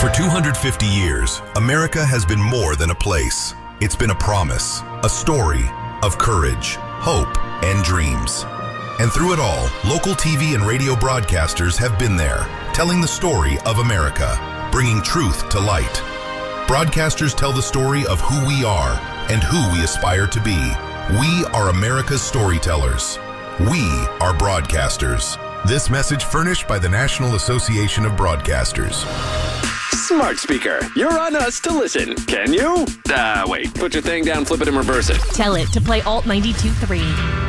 For 250 years, America has been more than a place. It's been a promise, a story of courage, hope, and dreams. And through it all, local TV and radio broadcasters have been there, telling the story of America, bringing truth to light. Broadcasters tell the story of who we are and who we aspire to be. We are America's storytellers. We are broadcasters. This message furnished by the National Association of Broadcasters. Smart speaker, you're on us to listen. Can you? Wait, put your thing down, flip it, and reverse it. Tell it to play Alt 92.3.